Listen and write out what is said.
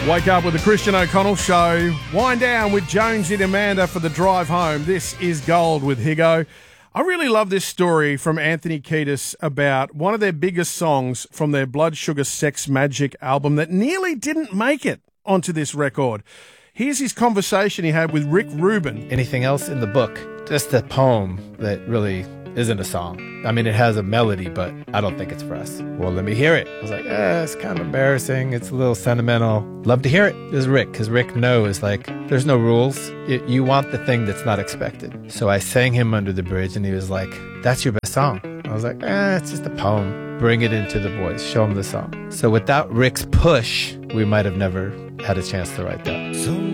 Wake up with the Christian O'Connell Show. Wind down with Jonesy and Amanda for the drive home. This is Gold with Higo. I really love this story from Anthony Kiedis about one of their biggest songs from their Blood Sugar Sex Magik album that nearly didn't make it onto this record. Here's his conversation he had with Rick Rubin. Anything else in the book? Just a poem that really isn't a song. I mean, it has a melody, but I don't think it's for us. Well, let me hear it. I was like, it's kind of embarrassing. It's a little sentimental. Love to hear it. This is Rick, because Rick knows, like, there's no rules. You want the thing that's not expected. So I sang him Under the Bridge, and he was like, that's your best song. I was like, it's just a poem. Bring it into the boys. Show them the song. So without Rick's push, we might have never had a chance to write that.